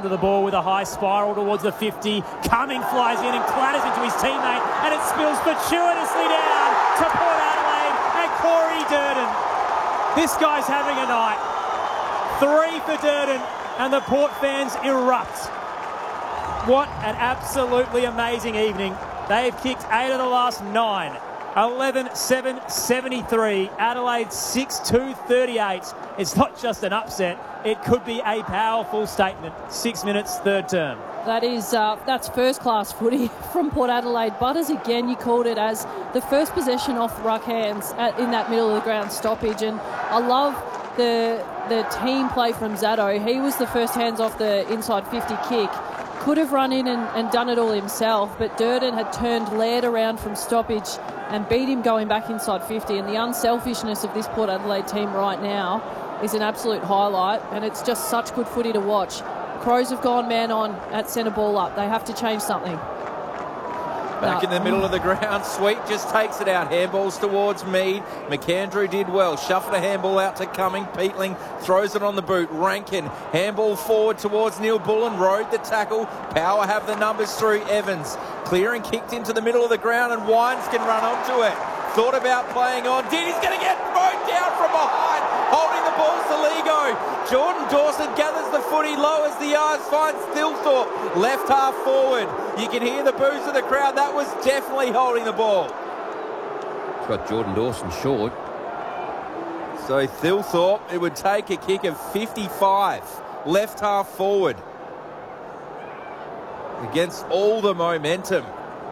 to the ball with a high spiral towards the 50. Cumming flies in and clatters into his teammate, and it spills fortuitously down to Port Adelaide and Corey Durden. This guy's having a night. 3 for Durden, and the Port fans erupt. What an absolutely amazing evening. They've kicked 8 of the last 9. 11-7, 73. Adelaide 6-2, 38. It's not just an upset. It could be a powerful statement. 6 minutes, third term. That's first-class footy from Port Adelaide. Butters, again, you called it as the first possession off ruck hands in that middle of the ground stoppage. And I love the team play from Zaddo. He was the first hands off the inside 50 kick. Could have run in and done it all himself, but Durden had turned Laird around from stoppage and beat him going back inside 50. And the unselfishness of this Port Adelaide team right now is an absolute highlight, and it's just such good footy to watch. Crows have gone man on at centre ball up. They have to change something. Back in the middle of the ground, Sweet just takes it out. Handballs towards Mead. McAndrew did well. Shuffled a handball out to Cumming. Peatling throws it on the boot. Rankin, handball forward towards Neil Bullen. Rode the tackle. Power have the numbers through Evans. Clear and kicked into the middle of the ground, and Wines can run onto it. Thought about playing on. He's going to get mowed down from behind. Holding the ball, Saligo. Jordan Dawson gathers the footy, lowers the yards, finds Thilthorpe. Left half forward. You can hear the boos of the crowd. That was definitely holding the ball. It's got Jordan Dawson short. So Thilthorpe, it would take a kick of 55. Left half forward. Against all the momentum.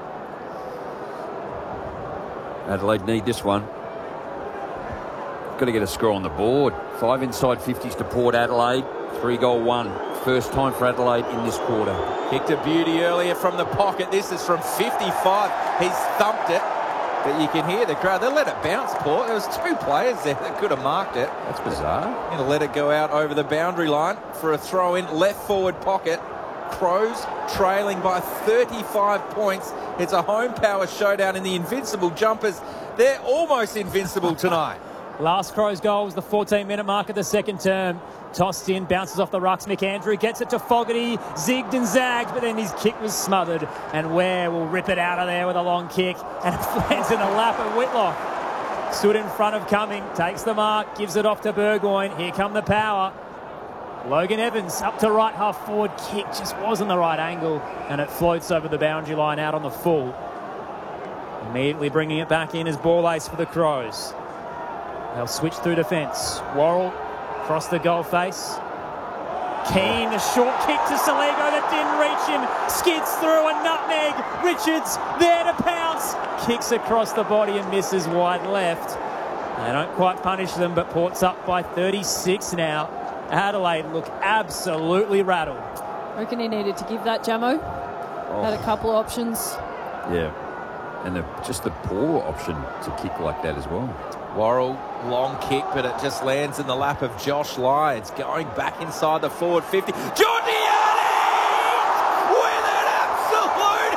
Adelaide need this one. Got to get a score on the board. 5 inside 50s to Port Adelaide. 3-goal one. First time for Adelaide in this quarter. Kicked a beauty earlier from the pocket. This is from 55. He's thumped it. But you can hear the crowd. They let it bounce, Port. There was 2 players there that could have marked it. That's bizarre. Going to let it go out over the boundary line for a throw-in. Left forward pocket. Crows trailing by 35 points. It's a home power showdown in the Invincible Jumpers. They're almost invincible tonight. Last Crows goal was the 14-minute mark of the second term. Tossed in, bounces off the rucks. McAndrew gets it to Fogarty. Zigged and zagged, but then his kick was smothered. And Ware will rip it out of there with a long kick. And it lands in the lap of Whitlock. Stood in front of Cumming. Takes the mark. Gives it off to Burgoyne. Here come the power. Logan Evans up to right half forward. Kick just wasn't the right angle. And it floats over the boundary line out on the full. Immediately bringing it back in as ball ace for the Crows. They'll switch through defence. Worrell across the goal face. Keane, a short kick to Saligo that didn't reach him. Skids through a nutmeg. Richards there to pounce. Kicks across the body and misses wide left. They don't quite punish them, but Port's up by 36 now. Adelaide look absolutely rattled. I reckon he needed to give that, Jamo. Had a couple of options. Yeah. And just the poor option to kick like that as well. Worrell, long kick, but it just lands in the lap of Josh Lyons. Going back inside the forward 50. Georgiades with an absolute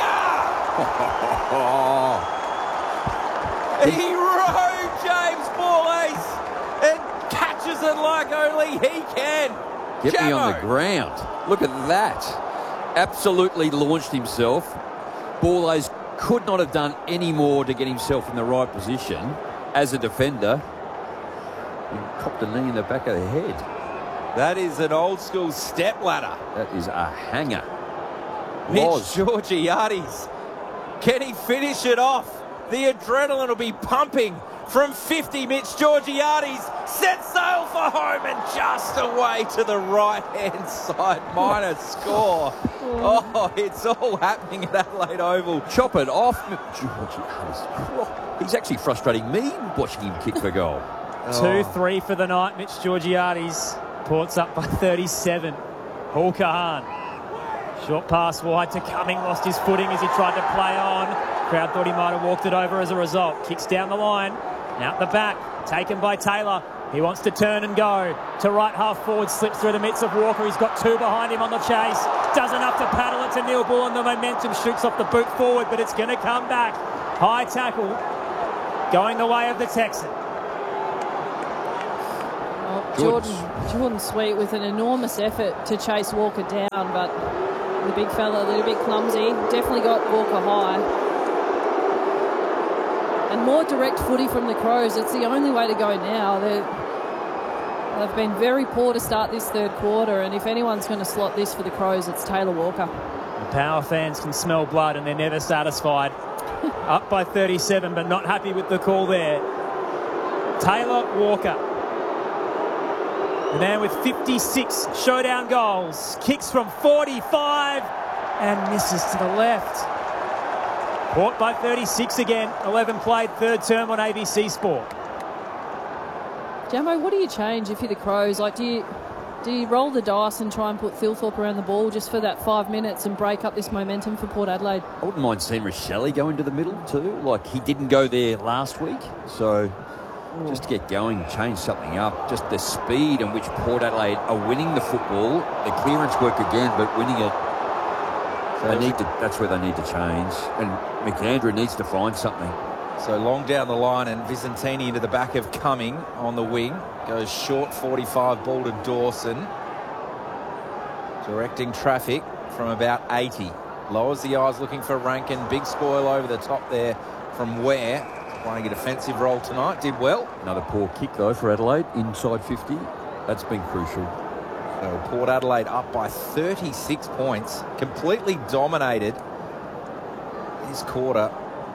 hanger! He rode James Ball-Ace and catches it like only he can. Get me on the ground. Look at that. Absolutely launched himself. Ball-Ace could not have done any more to get himself in the right position. As a defender, he copped a knee in the back of the head. That is an old school step ladder. That is a hanger. Mitch Georgiades. Can he finish it off? The adrenaline will be pumping from 50. Mitch Georgiades sets sail for home and just away to the right-hand side. Minor score. Oh, it's all happening at Adelaide Oval. Chop it off. Georgiades. He's actually frustrating me watching him kick for goal. 2-3 for the night. Mitch Georgiades. Port's up by 37. Hawker Hahn. Short pass wide to Cumming. Lost his footing as he tried to play on. Crowd thought he might have walked it over as a result. Kicks down the line. Out the back. Taken by Taylor. He wants to turn and go. To right half forward. Slips through the midst of Walker. He's got 2 behind him on the chase. Does enough to paddle it to Neil Bullen. The momentum shoots off the boot forward, but it's going to come back. High tackle. Going the way of the Texan. Jordan Sweet with an enormous effort to chase Walker down, but the big fella a little bit clumsy. Definitely got Walker high. And more direct footy from the Crows. It's the only way to go now. They've been very poor to start this third quarter, and if anyone's going to slot this for the Crows, it's Taylor Walker. The Power fans can smell blood and they're never satisfied. Up by 37, but not happy with the call there. Taylor Walker, the man with 56 showdown goals, kicks from 45 and misses to the left. Port by 36 again, 11 played, third term on ABC Sport. Jambo, what do you change if you're the Crows? Like, do you roll the dice and try and put Thilthorpe around the ball just for that 5 minutes and break up this momentum for Port Adelaide? I wouldn't mind seeing Rochelle go into the middle too. Like, he didn't go there last week, so just to get going, change something up. Just the speed in which Port Adelaide are winning the football, the clearance work again, but winning it. That's where they need to change, and McAndrew needs to find something. So long down the line, and Vicentini into the back of Cumming on the wing. Goes short 45, ball to Dawson. Directing traffic from about 80. Lowers the eyes looking for Rankin. Big spoil over the top there from Ware. Playing a defensive role tonight. Did well. Another poor kick though for Adelaide, inside 50. That's been crucial. So Port Adelaide up by 36 points. Completely dominated this quarter.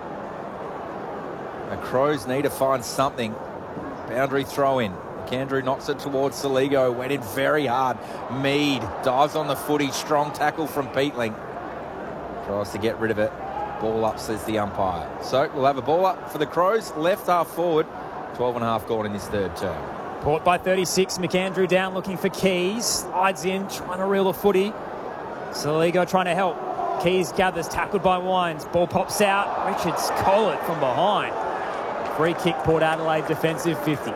The Crows need to find something. Boundary throw in. McAndrew knocks it towards Saligo. Went in very hard. Mead dives on the footy. Strong tackle from Peatling. Tries to get rid of it. Ball up, says the umpire. So we'll have a ball up for the Crows. Left half forward. 12 and a half gone in this third term. Port by 36. McAndrew down looking for Keys. Slides in, trying to reel the footy. Saligo trying to help. Keys gathers, tackled by Wines. Ball pops out. Richards collar it from behind. Free kick, Port Adelaide, defensive 50.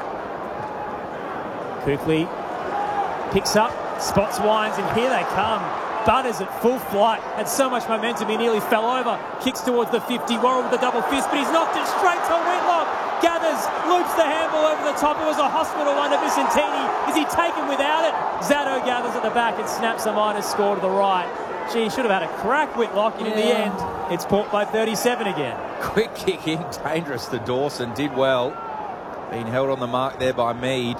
Kuechly picks up, spots Wines, and here they come. Butters at full flight. Had so much momentum, he nearly fell over. Kicks towards the 50. Worrell with the double fist, but he's knocked it straight to Whitlock. Gathers, loops the handball over the top. It was a hospital under Vicentini. Is he taken without it? Zatto gathers at the back and snaps a minus score to the right. Gee, should have had a crack, Whitlock, and in the end, it's Port by 37 again. Quick kick in, dangerous to Dawson. Did well. Being held on the mark there by Mead.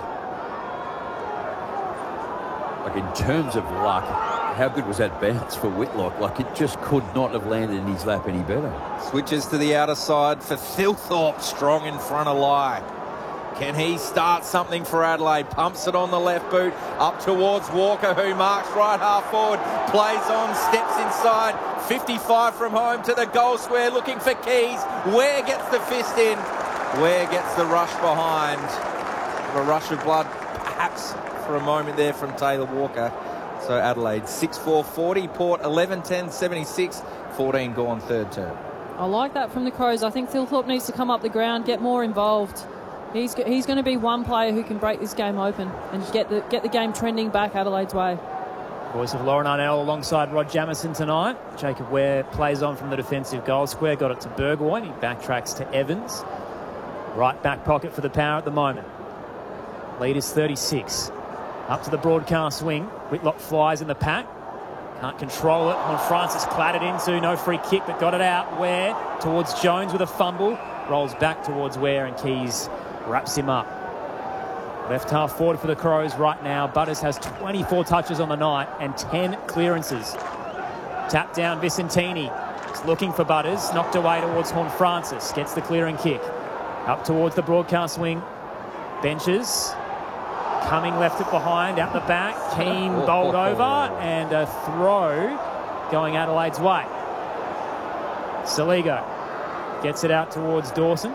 Like, in terms of luck, how good was that bounce for Whitlock? Like, it just could not have landed in his lap any better. Switches to the outer side for Thilthorpe. Strong in front of Lai. Can he start something for Adelaide? Pumps it on the left boot. Up towards Walker, who marks right half forward. Plays on, steps inside. 55 from home to the goal square, looking for Keys. Ware gets the fist in. Ware gets the rush behind. A rush of blood, perhaps, for a moment there from Taylor Walker. So Adelaide 6-4-40, Port 11-10-76, 14 gone third term. I like that from the Crows. I think Thilthorpe needs to come up the ground, get more involved. He's going to be one player who can break this game open and get the game trending back Adelaide's way. Voice of Lauren Arnell alongside Rod Jamieson tonight. Jacob Ware plays on from the defensive goal square, got it to Burgoyne. He backtracks to Evans. Right back pocket for the Power at the moment. Lead is 36. Up to the broadcast wing. Whitlock flies in the pack. Can't control it. When Francis clattered into, no free kick, but got it out. Ware towards Jones with a fumble. Rolls back towards Ware and Keys wraps him up. Left half forward for the Crows right now. Butters has 24 touches on the night and 10 clearances. Tap down Vicentini. He's looking for Butters. Knocked away towards Horn Francis. Gets the clearing kick. Up towards the broadcast wing. Benches. Cumming left it behind, out the back. Keane bowled over, and a throw going Adelaide's way. Saligo gets it out towards Dawson.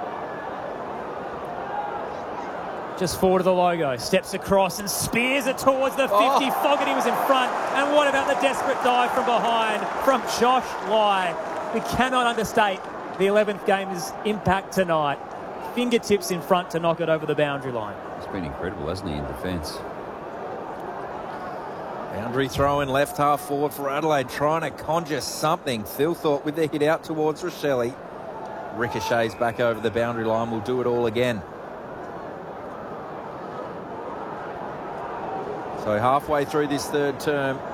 Just forward of the logo, steps across and spears it towards the 50. Fogarty was in front. And what about the desperate dive from behind from Josh Lai? We cannot understate the 11th game's impact tonight. Fingertips in front to knock it over the boundary line. He's been incredible, hasn't he, in defence? Boundary throw in left half forward for Adelaide, trying to conjure something. Thilthorpe with their hit out towards Rochelle. Ricochets back over the boundary line. Will do it all again. So halfway through this third term,